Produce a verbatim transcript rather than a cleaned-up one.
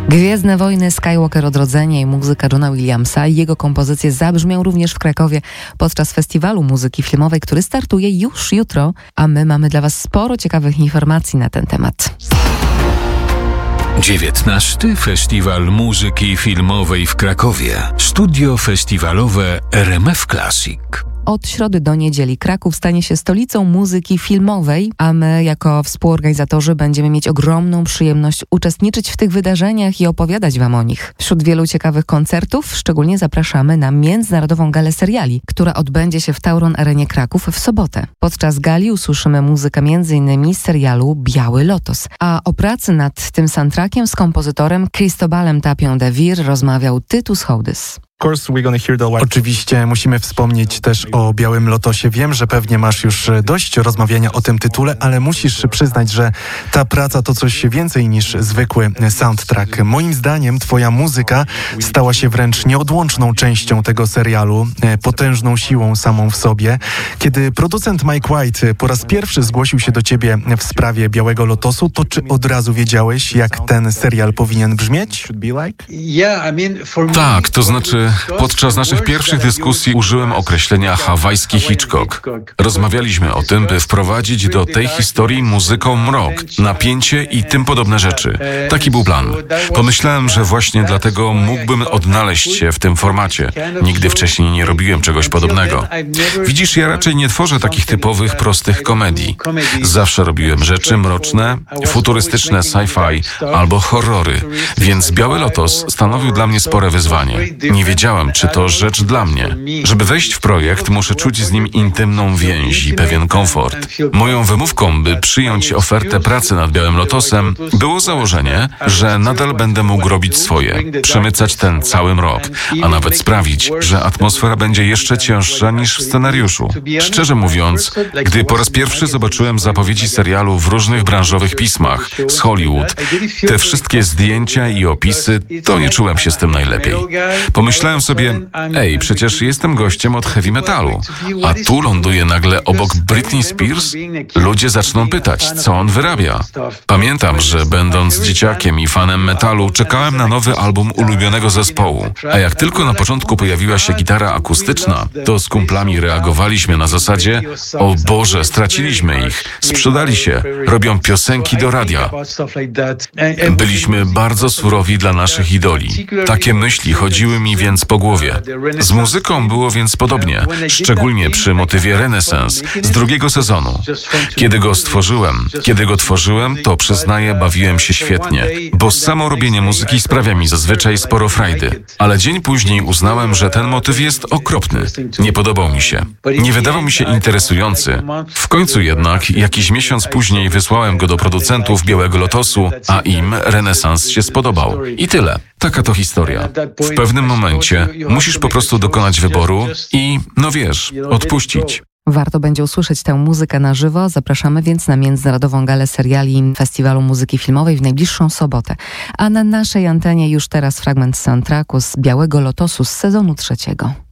Gwiezdne Wojny, Skywalker Odrodzenie i muzyka Johna Williamsa i jego kompozycje zabrzmią również w Krakowie podczas Festiwalu Muzyki Filmowej, który startuje już jutro, a my mamy dla Was sporo ciekawych informacji na ten temat. dziewiętnasty Festiwal Muzyki Filmowej w Krakowie. Studio festiwalowe R M F Classic. Od środy do niedzieli Kraków stanie się stolicą muzyki filmowej, a my jako współorganizatorzy będziemy mieć ogromną przyjemność uczestniczyć w tych wydarzeniach i opowiadać Wam o nich. Wśród wielu ciekawych koncertów szczególnie zapraszamy na Międzynarodową Galę Seriali, która odbędzie się w Tauron Arenie Kraków w sobotę. Podczas gali usłyszymy muzykę między innymi z serialu Biały Lotos, a o pracy nad tym soundtrackiem z kompozytorem Cristobalem Tapią de Vir rozmawiał Tytus Hołdys. Oczywiście musimy wspomnieć też o Białym Lotosie. Wiem, że pewnie masz już dość rozmawiania o tym tytule, ale musisz przyznać, że ta praca to coś więcej niż zwykły soundtrack. Moim zdaniem twoja muzyka stała się wręcz nieodłączną częścią tego serialu, potężną siłą samą w sobie. Kiedy producent Mike White po raz pierwszy zgłosił się do ciebie w sprawie Białego Lotosu, to czy od razu wiedziałeś, jak ten serial powinien brzmieć? Tak, to znaczy podczas naszych pierwszych dyskusji użyłem określenia hawajski Hitchcock. Rozmawialiśmy o tym, by wprowadzić do tej historii muzyką mrok, napięcie i tym podobne rzeczy. Taki był plan. Pomyślałem, że właśnie dlatego mógłbym odnaleźć się w tym formacie. Nigdy wcześniej nie robiłem czegoś podobnego. Widzisz, ja raczej nie tworzę takich typowych, prostych komedii. Zawsze robiłem rzeczy mroczne, futurystyczne sci-fi albo horrory, więc Biały Lotos stanowił dla mnie spore wyzwanie. Nie wiedziałem, czy to rzecz dla mnie. Żeby wejść w projekt, muszę czuć z nim intymną więź i pewien komfort. Moją wymówką, by przyjąć ofertę pracy nad Białym Lotosem, było założenie, że nadal będę mógł robić swoje, przemycać ten cały mrok, a nawet sprawić, że atmosfera będzie jeszcze cięższa niż w scenariuszu. Szczerze mówiąc, gdy po raz pierwszy zobaczyłem zapowiedzi serialu w różnych branżowych pismach z Hollywood, te wszystkie zdjęcia i opisy, to nie czułem się z tym najlepiej. Pomyślałem sobie, ej, przecież jestem gościem od heavy metalu, a tu ląduję nagle obok Britney Spears? Ludzie zaczną pytać, co on wyrabia. Pamiętam, że będąc dzieciakiem i fanem metalu, czekałem na nowy album ulubionego zespołu, a jak tylko na początku pojawiła się gitara akustyczna, to z kumplami reagowaliśmy na zasadzie, o Boże, straciliśmy ich, sprzedali się, robią piosenki do radia. Byliśmy bardzo surowi dla naszych idoli. Takie myśli chodziły mi więc po głowie. Z muzyką było więc podobnie, szczególnie przy motywie Renesans z drugiego sezonu. Kiedy go stworzyłem, kiedy go tworzyłem, to przyznaję, bawiłem się świetnie, bo samo robienie muzyki sprawia mi zazwyczaj sporo frajdy. Ale dzień później uznałem, że ten motyw jest okropny. Nie podobał mi się. Nie wydawał mi się interesujący. W końcu jednak, jakiś miesiąc później wysłałem go do producentów Białego Lotosu, a im Renesans się spodobał. I tyle. Taka to historia. W pewnym momencie musisz po prostu dokonać wyboru i, no wiesz, odpuścić. Warto będzie usłyszeć tę muzykę na żywo. Zapraszamy więc na Międzynarodową Galę Seriali Festiwalu Muzyki Filmowej w najbliższą sobotę. A na naszej antenie już teraz fragment soundtracku z Białego Lotosu z sezonu trzeciego.